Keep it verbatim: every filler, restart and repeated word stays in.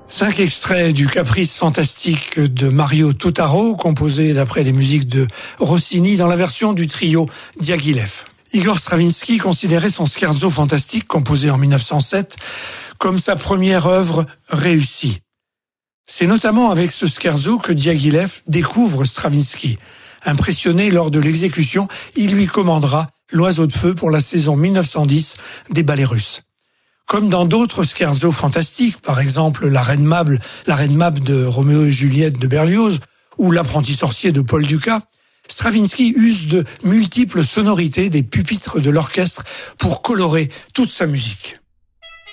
Cinq extraits du Caprice fantastique de Mario Totaro, composé d'après les musiques de Rossini dans la version du trio Diaghilev. Igor Stravinsky considérait son scherzo fantastique, composé en mille neuf cent sept, comme sa première œuvre réussie. C'est notamment avec ce scherzo que Diaghilev découvre Stravinsky. Impressionné lors de l'exécution, il lui commandera l'Oiseau de feu pour la saison mille neuf cent dix des ballets russes. Comme dans d'autres scherzos fantastiques, par exemple La Reine Mable, La Reine Mab de Roméo et Juliette de Berlioz ou L'Apprenti sorcier de Paul Dukas, Stravinsky use de multiples sonorités des pupitres de l'orchestre pour colorer toute sa musique.